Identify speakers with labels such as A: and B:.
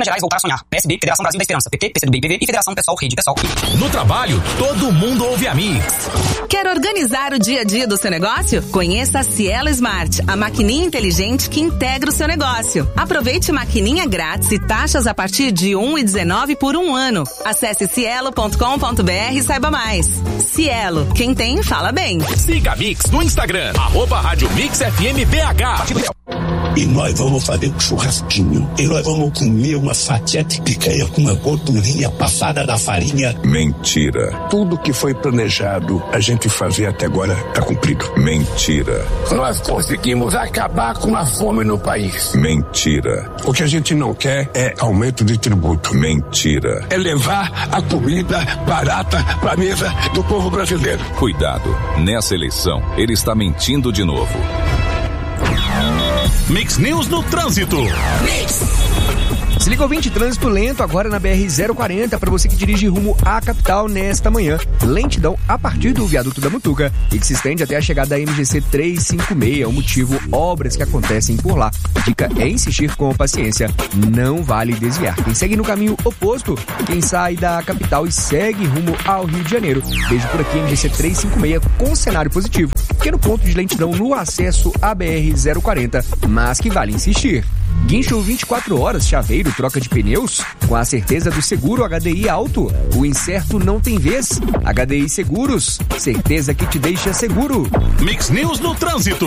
A: Minas Gerais voltar a sonhar. PSB, Federação Brasil da Esperança. PT, PCdoB, PV e Federação Pessoal, Rede Pessoal.
B: No trabalho, todo mundo ouve a Mix.
C: Quer organizar o dia a dia do seu negócio? Conheça a Cielo Smart, a maquininha inteligente que integra o seu negócio. Aproveite maquininha grátis e taxas a partir de R$ 1,19 por um ano. Acesse cielo.com.br e saiba mais. Cielo, quem tem, fala bem.
B: Siga a Mix no Instagram, @Rádio Mix FM BH.
D: E nós vamos fazer um churrasquinho. E nós vamos comer uma fatia de picanha com uma gordurinha passada da farinha.
E: Mentira. Tudo que foi planejado a gente fazer até agora tá cumprido. Mentira.
D: Nós conseguimos acabar com a fome no país.
E: Mentira. O que a gente não quer é aumento de tributo. Mentira.
D: É levar a comida barata pra mesa do povo brasileiro.
F: Cuidado, nessa eleição ele está mentindo de novo.
B: Mix News no Trânsito.
G: Se liga, ouvinte, trânsito lento agora na BR-040 para você que dirige rumo à capital nesta manhã. Lentidão a partir do viaduto da Mutuca e que se estende até a chegada da MGC 356. O motivo, obras que acontecem por lá. A dica é insistir com paciência, não vale desviar. Quem segue no caminho oposto, quem sai da capital e segue rumo ao Rio de Janeiro. Vejo por aqui MGC 356 com cenário positivo. Pequeno ponto de lentidão no acesso à BR-040, mas que vale insistir. Guincho 24 horas, chaveiro, troca de pneus, com a certeza do seguro HDI Auto. O incerto não tem vez. HDI Seguros, certeza que te deixa seguro.
B: Mix News no Trânsito.